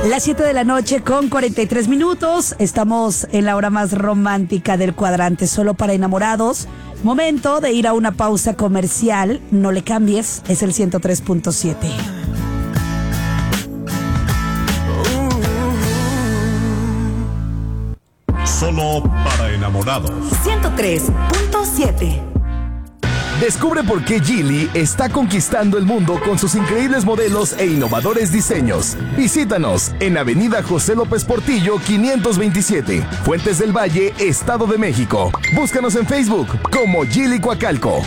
Las 7 de la noche con 43 minutos. Estamos en la hora más romántica del cuadrante, solo para enamorados. Momento de ir a una pausa comercial. No le cambies, es el 103.7. Solo para enamorados. 103.7. Descubre por qué Geely está conquistando el mundo con sus increíbles modelos e innovadores diseños. Visítanos en Avenida José López Portillo 527, Fuentes del Valle, Estado de México. Búscanos en Facebook como Geely Coacalco.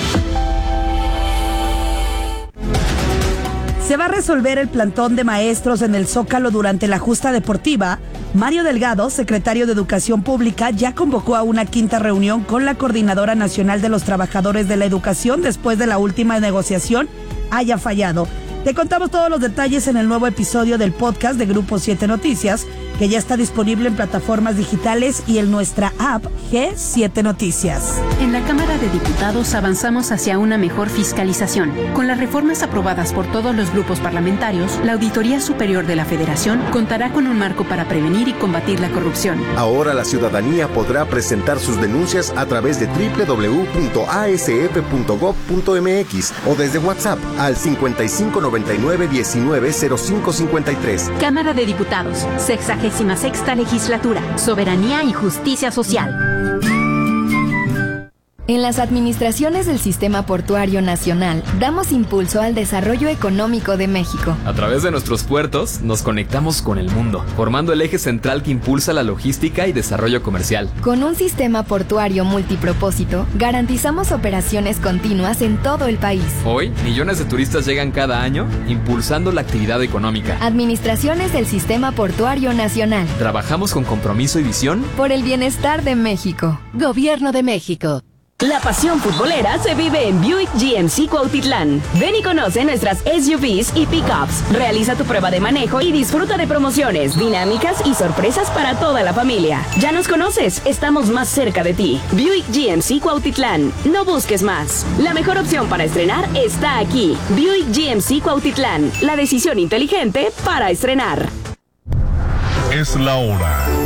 Se va a resolver el plantón de maestros en el Zócalo durante la justa deportiva. Mario Delgado, secretario de Educación Pública, ya convocó a una quinta reunión con la Coordinadora Nacional de los Trabajadores de la Educación después de la última negociación haya fallado. Te contamos todos los detalles en el nuevo episodio del podcast de Grupo 7 Noticias, que ya está disponible en plataformas digitales y en nuestra app G7 Noticias. En la Cámara de Diputados avanzamos hacia una mejor fiscalización. Con las reformas aprobadas por todos los grupos parlamentarios, la Auditoría Superior de la Federación contará con un marco para prevenir y combatir la corrupción. Ahora la ciudadanía podrá presentar sus denuncias a través de www.asf.gov.mx o desde WhatsApp al 5599-190553. Cámara de Diputados, 66ª Legislatura, Soberanía y Justicia Social. En las administraciones del Sistema Portuario Nacional, damos impulso al desarrollo económico de México. A través de nuestros puertos, nos conectamos con el mundo, formando el eje central que impulsa la logística y desarrollo comercial. Con un sistema portuario multipropósito, garantizamos operaciones continuas en todo el país. Hoy, millones de turistas llegan cada año, impulsando la actividad económica. Administraciones del Sistema Portuario Nacional. Trabajamos con compromiso y visión por el bienestar de México. Gobierno de México. La pasión futbolera se vive en Buick GMC Cuautitlán. Ven y conoce nuestras SUVs y pickups. Realiza tu prueba de manejo y disfruta de promociones, dinámicas y sorpresas para toda la familia. Ya nos conoces, estamos más cerca de ti. Buick GMC Cuautitlán. No busques más. La mejor opción para estrenar está aquí. Buick GMC Cuautitlán. La decisión inteligente para estrenar. Es la hora